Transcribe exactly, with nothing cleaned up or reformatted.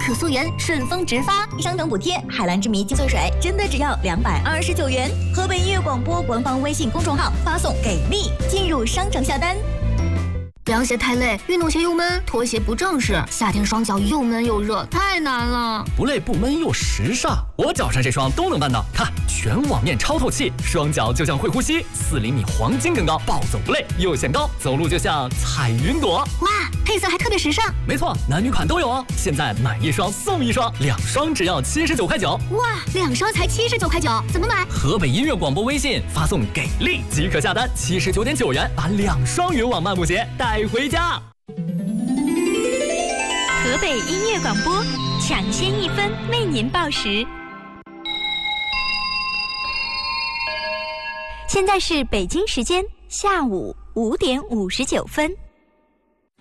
可溯源，顺丰直发，商城补贴，海蓝之谜精粹水，真的只要两百二十九元。河北音乐广播官方微信公众号发送给力，进入商城下单。凉鞋太累，运动鞋又闷，拖鞋不正式，夏天双脚又闷又热，太难了。 不累不闷又时尚，我脚上这双都能办到。看，全网面超透气，双脚就像会呼吸，四厘米黄金更高，暴走不累，又显高，走路就像踩云朵。 哇，配色还特别时尚。 没错，男女款都有哦。现在买一双送一双，两双只要七十九块九。 哇，两双才七十九块九，怎么买？ 河北音乐广播微信发送给力即可下单，七十九点九元把两双云网漫步鞋带回家。 河北音乐广播，抢先一分为您报时。现在是北京时间下午五点五十九分。